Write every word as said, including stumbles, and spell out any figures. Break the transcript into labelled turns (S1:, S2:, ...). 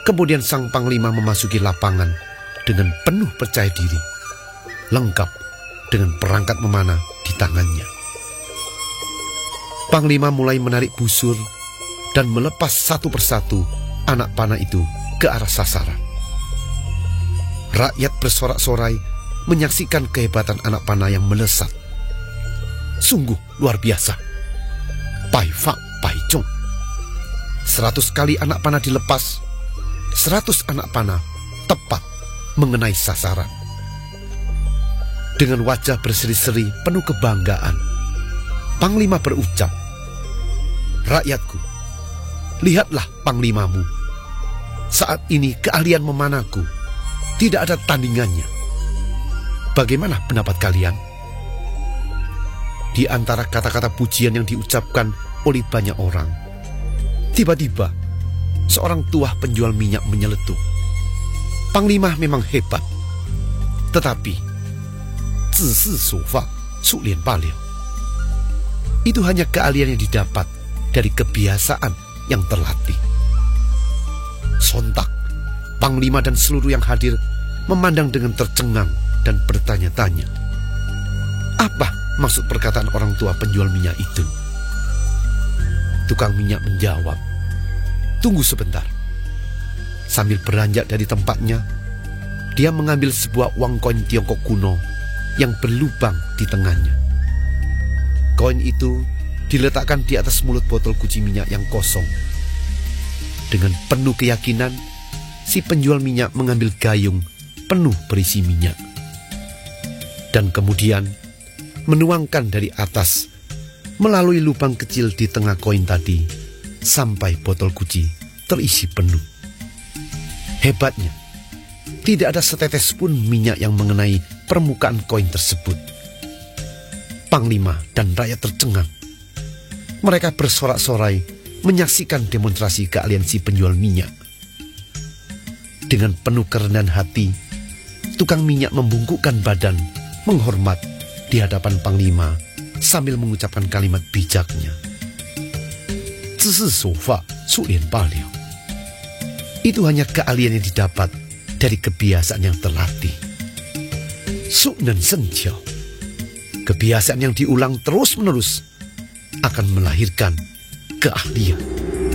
S1: Kemudian sang panglima memasuki lapangan dengan penuh percaya diri, lengkap dengan perangkat memanah di tangannya. Panglima mulai menarik busur dan melepas satu persatu anak panah itu ke arah sasaran. Rakyat bersorak-sorai menyaksikan kehebatan anak panah yang melesat. Sungguh luar biasa. Pai Fa Pai Chong. Seratus kali anak panah dilepas, seratus anak panah tepat mengenai sasaran. Dengan wajah berseri-seri penuh kebanggaan, Panglima berucap, "Rakyatku, lihatlah panglimamu. Saat ini keahlian memanahku tidak ada tandingannya. Bagaimana pendapat kalian?" Di antara kata-kata pujian yang diucapkan oleh banyak orang, tiba-tiba seorang tuah penjual minyak menyeletuk, "Panglima memang hebat, tetapi zisi sufa su lian ba liao. Itu hanya keahlian yang didapat dari kebiasaan yang terlatih." Sontak, Panglima dan seluruh yang hadir memandang dengan tercengang dan bertanya-tanya, apa maksud perkataan orang tua penjual minyak itu? Tukang minyak menjawab, "Tunggu sebentar." Sambil beranjak dari tempatnya, dia mengambil sebuah uang koin Tiongkok kuno yang berlubang di tengahnya. Koin itu diletakkan di atas mulut botol guci minyak yang kosong. Dengan penuh keyakinan, si penjual minyak mengambil gayung penuh berisi minyak dan kemudian menuangkan dari atas melalui lubang kecil di tengah koin tadi sampai botol guci terisi penuh. Hebatnya, tidak ada setetes pun minyak yang mengenai permukaan koin tersebut. Panglima dan rakyat tercengang. Mereka bersorak-sorai menyaksikan demonstrasi keahlian si penjual minyak. Dengan penuh kerendahan hati, tukang minyak membungkukkan badan menghormat di hadapan Panglima sambil mengucapkan kalimat bijaknya, "Zisi sufa su lian ba liao." Itu hanya keahlian yang didapat dari kebiasaan yang terlatih. Su nen seng qiao. Kebiasaan yang diulang terus-menerus akan melahirkan keahlian.